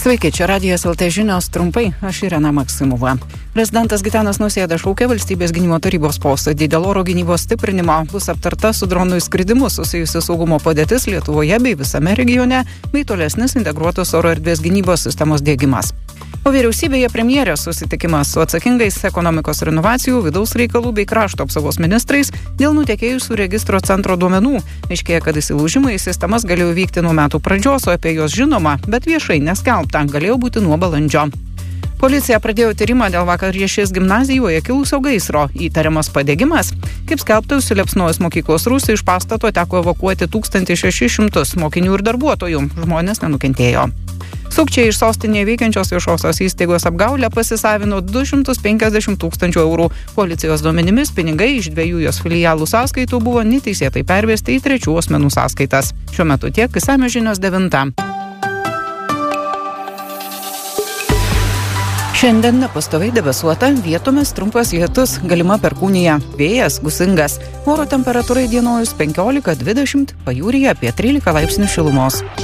Sveiki, čia Radijas LT žinios trumpai, aš Irena Maksimova. Prezidentas Gitanas Nausėda šaukia valstybės gynimo tarybos posėdį. Dėl oro gynybos stiprinimo bus aptarta su dronų įskridimu susijusi saugumo padėtis Lietuvoje bei visame regione, bei tolesnis integruotos oro erdvės gynybos sistemos diegimas. O vyriausybėje premjerės susitikimas su atsakingais ekonomikos ir inovacijų, vidaus reikalų bei krašto apsaugos ministrais dėl nutekėjusių registro centro duomenų. Aiškėja, kad įsilaužimai į sistemas galėjo vykti nuo metų pradžios, o apie juos žinoma, bet viešai neskelbta, galėjo būti nuo balandžio. Policija pradėjo tyrimą dėl Vakariešės gimnazijoje kilusio gaisro. Įtariamas padegimas. Kaip skelbta, užsiliepsnojus mokyklos rūsiui iš pastato teko evakuoti 1600 mokinių ir darbuotojų. Žmonės nenukentėjo. Sukčiai iš sostinėje veikiančios viešosios įstaigos apgaulę pasisavino 250 000 eurų. Policijos duomenimis pinigai iš 2 jos filialų sąskaitų buvo neteisėtai pervesti į 3 asmenų sąskaitas. Šiuo metu tiek, išsamios žinios 9. Šiandien nepastoviai debesuota, vietomis trumpas lietus, galima perkūnija, vėjas gūsingas. Oro temperatūra įdienojus 15-20, pajūryje apie 13 laipsnių šilumos.